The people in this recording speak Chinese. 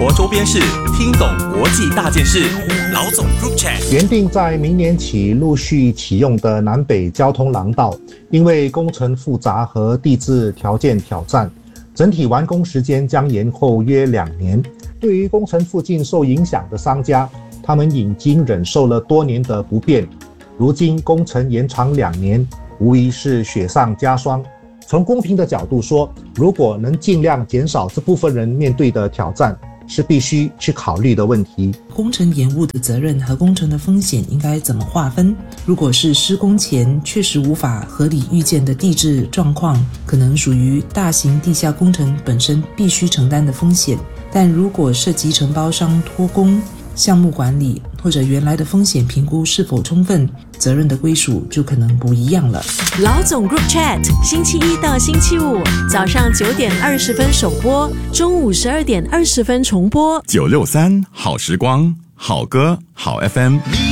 活周边事，听懂国际大件事。老总 Group Chat。 原定在明年起陆续启用的南北交通廊道，因为工程复杂和地质条件挑战，整体完工时间将延后约2年。对于工程附近受影响的商家，他们已经忍受了多年的不便，如今工程延长2年，无疑是雪上加霜。从公平的角度说，如果能尽量减少这部分人面对的挑战，是必须去考虑的问题。 工程延误的责任和工程的风险应该怎么划分？如果是施工前确实无法合理预见的地质状况，可能属于大型地下工程本身必须承担的风险。但如果涉及承包商托工、项目管理或者原来的风险评估是否充分，责任的归属就可能不一样了。 老总 Group Chat 星期一到星期五早上9点20分首播，中午12点20分重播。 963好时光，好歌好 FM。